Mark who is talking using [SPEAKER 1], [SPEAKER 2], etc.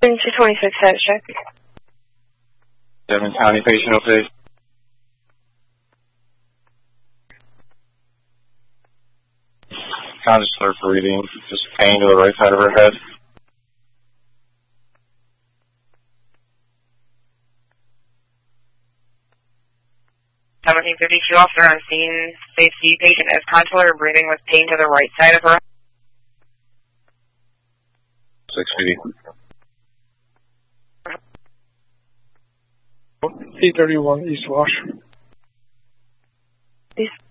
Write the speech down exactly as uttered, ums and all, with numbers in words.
[SPEAKER 1] Houston two twenty-six, status check.
[SPEAKER 2] Devon County patient, okay. Conscious alert for reading, just pain to the right side of her head.
[SPEAKER 3] seventeen fifty-two officer on scene, safety, patient is consular breathing with pain to the right side of her.
[SPEAKER 2] six fifty.
[SPEAKER 4] eight thirty-one East Wash.
[SPEAKER 1] East